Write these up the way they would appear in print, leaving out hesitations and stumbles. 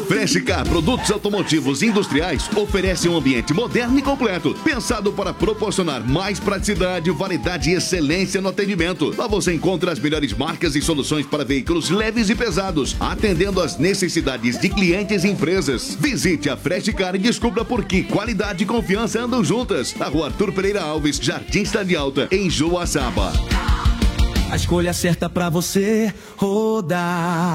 Freshcar Produtos Automotivos Industriais oferece um ambiente moderno e completo, pensado para proporcionar mais praticidade, variedade e excelência no atendimento. Lá você encontra as melhores marcas e soluções para veículos leves e pesados, atendendo às necessidades de clientes e empresas. Visite a Freshcar e descubra por que qualidade e confiança andam juntas. Na Rua Arthur Pereira Alves, Jardim Cidade Alta, em Joaçaba. A escolha certa pra você rodar.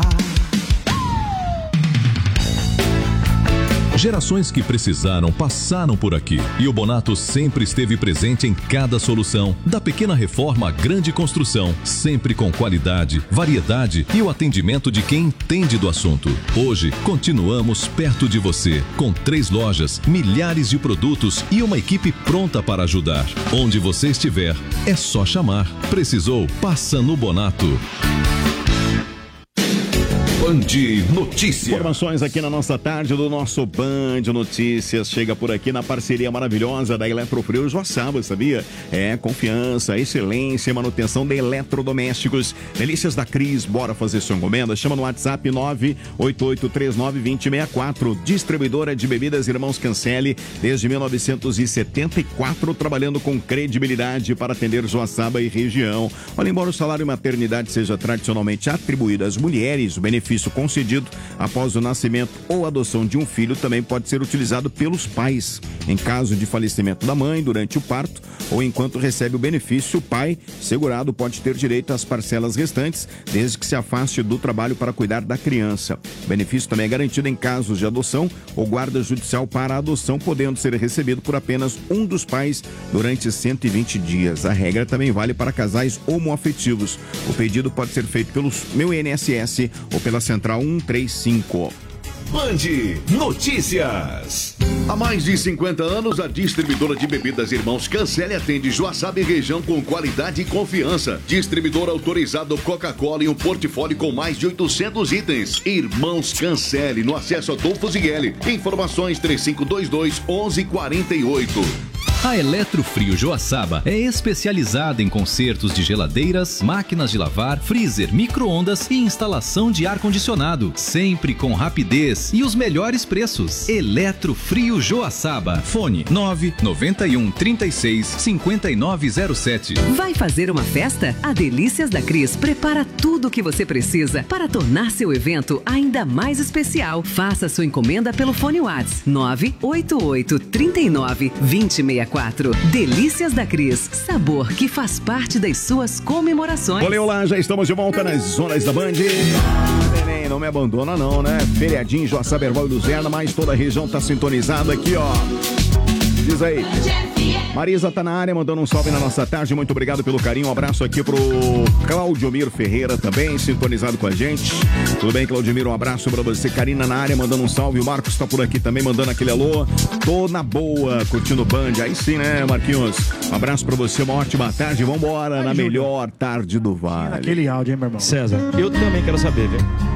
Gerações que precisaram passaram por aqui e o Bonato sempre esteve presente em cada solução, da pequena reforma à grande construção, sempre com qualidade, variedade e o atendimento de quem entende do assunto. Hoje, continuamos perto de você, com 3 lojas, milhares de produtos e uma equipe pronta para ajudar. Onde você estiver, é só chamar. Precisou? Passa no Bonato. Band Notícias. Informações aqui na nossa tarde do nosso Band Notícias. Chega por aqui na parceria maravilhosa da Eletrofrio Joaçaba, sabia? É confiança, excelência e manutenção de eletrodomésticos. Delícias da Cris, bora fazer sua encomenda. Chama no WhatsApp 988392064. Distribuidora de bebidas Irmãos Cancelli, desde 1974, trabalhando com credibilidade para atender Joaçaba e região. Olha, embora o salário maternidade seja tradicionalmente atribuído às mulheres, o benefício concedido após o nascimento ou adoção de um filho também pode ser utilizado pelos pais. Em caso de falecimento da mãe durante o parto ou enquanto recebe o benefício, o pai segurado pode ter direito às parcelas restantes, desde que se afaste do trabalho para cuidar da criança. O benefício também é garantido em casos de adoção ou guarda judicial para a adoção, podendo ser recebido por apenas um dos pais durante 120 dias. A regra também vale para casais homoafetivos. O pedido pode ser feito pelo Meu INSS ou pela Central 135. Band Notícias. Há mais de 50 anos, a distribuidora de bebidas Irmãos Cancelli atende Joaçaba e região com qualidade e confiança. Distribuidor autorizado Coca-Cola e um portfólio com mais de 800 itens. Irmãos Cancelli, no acesso Adolfo Zigueli. Informações 3522-1148. A Eletrofrio Joaçaba é especializada em consertos de geladeiras, máquinas de lavar, freezer, micro-ondas e instalação de ar-condicionado, sempre com rapidez e os melhores preços. Eletrofrio Joaçaba. Fone 991 36 5907. Vai fazer uma festa? A Delícias da Cris prepara tudo o que você precisa para tornar seu evento ainda mais especial. Faça sua encomenda pelo fone WhatsApp 988 39 2064. Delícias da Cris, sabor que faz parte das suas comemorações. Olá, já estamos de volta nas zonas da Band. Neném, não me abandona não, né? Feriadinho, Joaçaba, Erval e Luzerna, mas toda a região tá sintonizada aqui, ó. Diz aí. Marisa tá na área, mandando um salve na nossa tarde. Muito obrigado pelo carinho. Um abraço aqui pro Claudiomiro Ferreira também, sintonizado com a gente. Tudo bem, Claudiomiro? Um abraço pra você. Karina na área, mandando um salve. O Marcos tá por aqui também, mandando aquele alô. Tô na boa, curtindo o Band. Aí sim, né, Marquinhos? Um abraço pra você, uma ótima tarde. Vambora na melhor tarde do Vale. Aquele áudio, hein, meu irmão? César, eu também quero saber, viu?